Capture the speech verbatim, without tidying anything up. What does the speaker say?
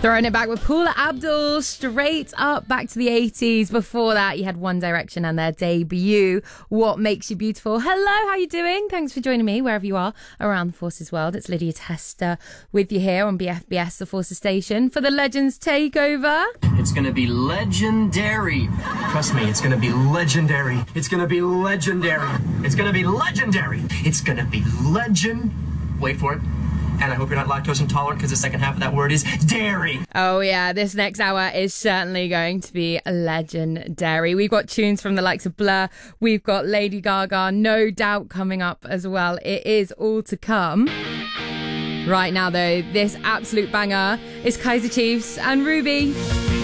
Throwing it back with Paula Abdul, straight up back to the eighties. Before that, you had One Direction and their debut, What Makes You Beautiful. Hello, how you doing? Thanks for joining me wherever you are around the Forces world. It's Lydia Tester with you here on B F B S, the Forces station, for the Legends Takeover. It's going to be legendary. Trust me, it's going to be legendary. It's going to be legendary. It's going to be legendary. It's going to be legend. Wait for it. And I hope you're not lactose intolerant, because the second half of that word is dairy. Oh yeah, this next hour is certainly going to be legendary. We've got tunes from the likes of Blur. We've got Lady Gaga, No Doubt, coming up as well. It is all to come. Right now though, this absolute banger is Kaiser Chiefs and Ruby.